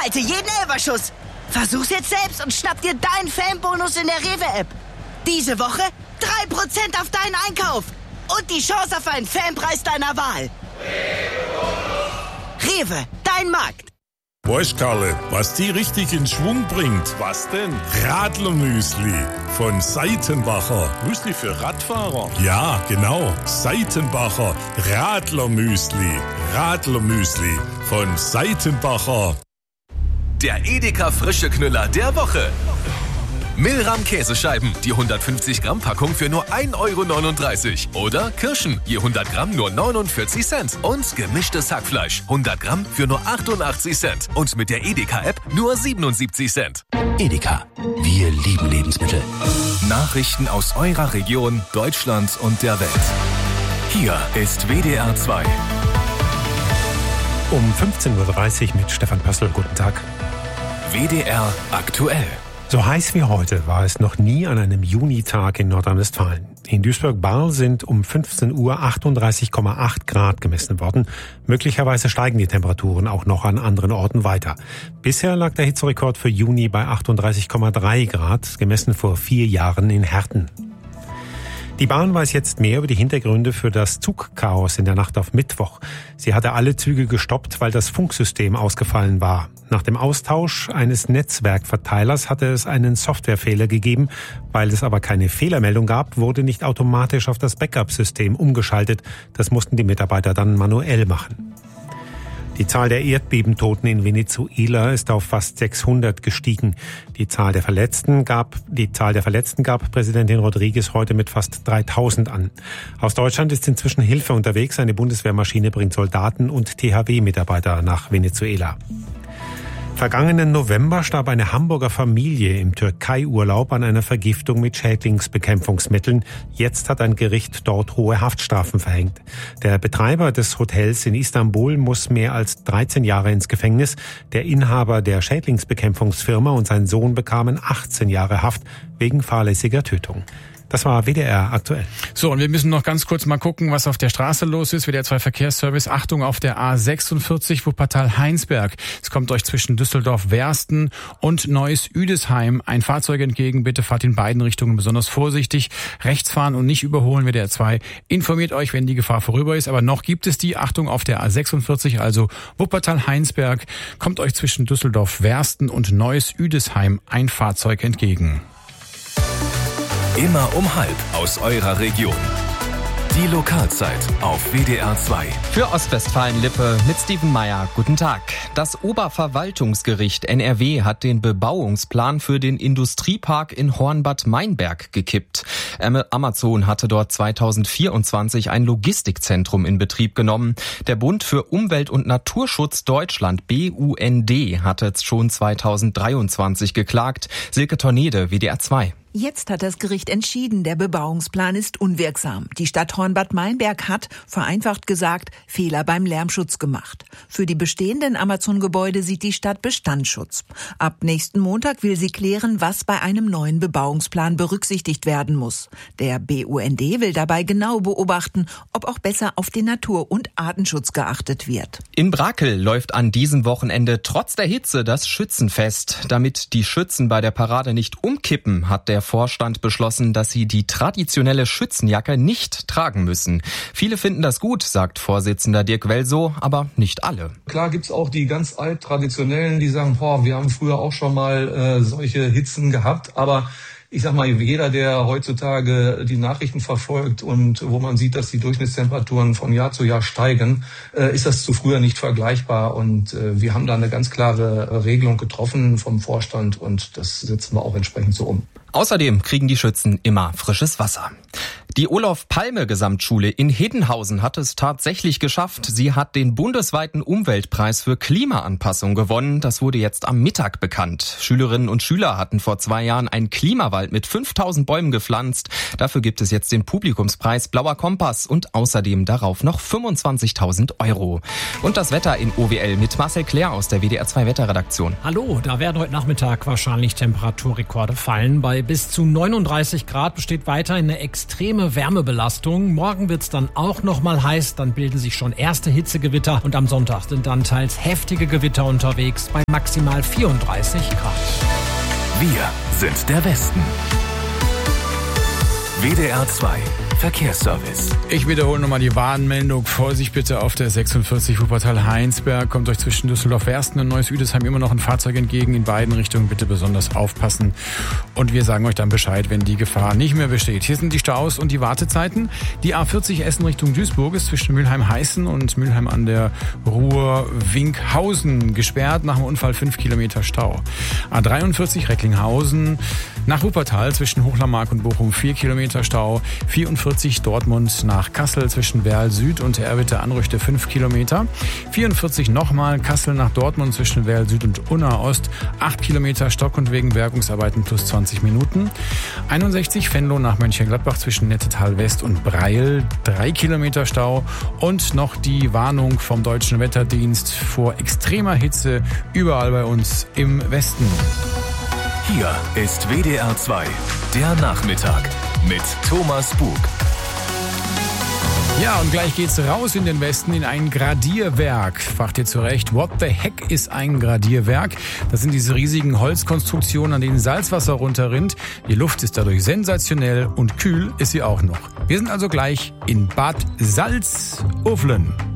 Halte jeden Elferschuss. Versuch's jetzt selbst und schnapp dir deinen Fanbonus in der Rewe-App. Diese Woche 3% auf deinen Einkauf. Und die Chance auf einen Fanpreis deiner Wahl. Rewe, dein Markt. Weißt, Karle, was die richtig in Schwung bringt? Was denn? Radlermüsli von Seitenbacher. Müsli für Radfahrer? Ja, genau. Seitenbacher Radlermüsli. Radlermüsli von Seitenbacher. Der Edeka frische Knüller der Woche. Milram Käsescheiben, die 150 Gramm Packung für nur 1,39 €. Oder Kirschen, je 100 Gramm nur 49 Cent. Und gemischtes Hackfleisch, 100 Gramm für nur 88 Cent. Und mit der Edeka-App nur 77 Cent. Edeka, wir lieben Lebensmittel. Nachrichten aus eurer Region, Deutschland und der Welt. Hier ist WDR 2. Um 15.30 Uhr mit Stefan Pössl. Guten Tag. WDR aktuell. So heiß wie heute war es noch nie an einem Junitag in Nordrhein-Westfalen. In Duisburg-Barl sind um 15 Uhr 38,8 Grad gemessen worden. Möglicherweise steigen die Temperaturen auch noch an anderen Orten weiter. Bisher lag der Hitzerekord für Juni bei 38,3 Grad, gemessen vor 4 Jahren in Herten. Die Bahn weiß jetzt mehr über die Hintergründe für das Zugchaos in der Nacht auf Mittwoch. Sie hatte alle Züge gestoppt, weil das Funksystem ausgefallen war. Nach dem Austausch eines Netzwerkverteilers hatte es einen Softwarefehler gegeben. Weil es aber keine Fehlermeldung gab, wurde nicht automatisch auf das Backup-System umgeschaltet. Das mussten die Mitarbeiter dann manuell machen. Die Zahl der Erdbebentoten in Venezuela ist auf fast 600 gestiegen. Die Zahl der Verletzten gab Präsidentin Rodriguez heute mit fast 3000 an. Aus Deutschland ist inzwischen Hilfe unterwegs. Eine Bundeswehrmaschine bringt Soldaten und THW-Mitarbeiter nach Venezuela. Vergangenen November starb eine Hamburger Familie im Türkei-Urlaub an einer Vergiftung mit Schädlingsbekämpfungsmitteln. Jetzt hat ein Gericht dort hohe Haftstrafen verhängt. Der Betreiber des Hotels in Istanbul muss mehr als 13 Jahre ins Gefängnis. Der Inhaber der Schädlingsbekämpfungsfirma und sein Sohn bekamen 18 Jahre Haft wegen fahrlässiger Tötung. Das war WDR aktuell. So, und wir müssen noch ganz kurz mal gucken, was auf der Straße los ist. WDR 2 Verkehrsservice. Achtung auf der A46 Wuppertal-Heinsberg. Es kommt euch zwischen Düsseldorf-Wersten und Neuss-Üdesheim ein Fahrzeug entgegen. Bitte fahrt in beiden Richtungen besonders vorsichtig. Rechts fahren und nicht überholen. WDR 2 informiert euch, wenn die Gefahr vorüber ist. Aber noch gibt es die. Achtung auf der A46, also Wuppertal-Heinsberg. Kommt euch zwischen Düsseldorf-Wersten und Neuss-Üdesheim ein Fahrzeug entgegen. Immer um 12 aus eurer Region. Die Lokalzeit auf WDR 2. Für Ostwestfalen-Lippe mit Steven Meyer. Guten Tag. Das Oberverwaltungsgericht NRW hat den Bebauungsplan für den Industriepark in Hornbad Meinberg gekippt. Amazon hatte dort 2024 ein Logistikzentrum in Betrieb genommen. Der Bund für Umwelt- und Naturschutz Deutschland, BUND, hatte schon 2023 geklagt. Silke Tornede, WDR 2. Jetzt hat das Gericht entschieden, der Bebauungsplan ist unwirksam. Die Stadt Hornbad Meinberg hat, vereinfacht gesagt, Fehler beim Lärmschutz gemacht. Für die bestehenden Amazon-Gebäude sieht die Stadt Bestandsschutz. Ab nächsten Montag will sie klären, was bei einem neuen Bebauungsplan berücksichtigt werden muss. Der BUND will dabei genau beobachten, ob auch besser auf den Natur- und Artenschutz geachtet wird. In Brakel läuft an diesem Wochenende trotz der Hitze das Schützenfest. Damit die Schützen bei der Parade nicht umkippen, hat der Vorstand beschlossen, dass sie die traditionelle Schützenjacke nicht tragen müssen. Viele finden das gut, sagt Vorsitzender Dirk Welsow, aber nicht alle. Klar gibt's auch die ganz alt-traditionellen, die sagen, wir haben früher auch schon mal solche Hitzen gehabt, aber ich sag mal, jeder, der heutzutage die Nachrichten verfolgt und wo man sieht, dass die Durchschnittstemperaturen von Jahr zu Jahr steigen, ist das zu früher nicht vergleichbar. Und wir haben da eine ganz klare Regelung getroffen vom Vorstand und das setzen wir auch entsprechend so um. Außerdem kriegen die Schützen immer frisches Wasser. Die Olof-Palme-Gesamtschule in Hiddenhausen hat es tatsächlich geschafft. Sie hat den bundesweiten Umweltpreis für Klimaanpassung gewonnen. Das wurde jetzt am Mittag bekannt. Schülerinnen und Schüler hatten vor 2 Jahren einen Klimawald mit 5000 Bäumen gepflanzt. Dafür gibt es jetzt den Publikumspreis Blauer Kompass und außerdem darauf noch 25.000 €. Und das Wetter in OWL mit Marcel Claire aus der WDR 2 Wetterredaktion. Hallo, da werden heute Nachmittag wahrscheinlich Temperaturrekorde fallen. Bei Bis zu 39 Grad besteht weiterhin eine extreme Wärmebelastung. Morgen wird's dann auch noch mal heiß, dann bilden sich schon erste Hitzegewitter und am Sonntag sind dann teils heftige Gewitter unterwegs bei maximal 34 Grad. Wir sind der Westen. WDR 2 Verkehrsservice. Ich wiederhole nochmal die Warnmeldung. Vorsicht bitte auf der 46 Wuppertal-Heinsberg. Kommt euch zwischen Düsseldorf-Wersten und Neuss-Üdesheim immer noch ein Fahrzeug entgegen. In beiden Richtungen bitte besonders aufpassen. Und wir sagen euch dann Bescheid, wenn die Gefahr nicht mehr besteht. Hier sind die Staus und die Wartezeiten. Die A40 Essen Richtung Duisburg ist zwischen Mülheim-Heißen und Mülheim an der Ruhr-Winkhausen gesperrt. Nach dem Unfall 5 Kilometer Stau. A43 Recklinghausen nach Wuppertal zwischen Hochlarmark und Bochum 4 Kilometer Stau. 44 Dortmund nach Kassel zwischen Werl Süd und Erwitte Anrüchte 5 Kilometer. 44 nochmal Kassel nach Dortmund zwischen Werl Süd und Unna Ost 8 Kilometer Stock und wegen Bergungsarbeiten plus 20 Minuten. 61 Venlo nach Mönchengladbach zwischen Nettetal West und Breil 3 Kilometer Stau. Und noch die Warnung vom Deutschen Wetterdienst vor extremer Hitze überall bei uns im Westen. Hier ist WDR 2, der Nachmittag mit Thomas Bug. Ja, und gleich geht's raus in den Westen in ein Gradierwerk. Fragt ihr zurecht, what the heck ist ein Gradierwerk? Das sind diese riesigen Holzkonstruktionen, an denen Salzwasser runterrinnt. Die Luft ist dadurch sensationell und kühl ist sie auch noch. Wir sind also gleich in Bad Salzuflen.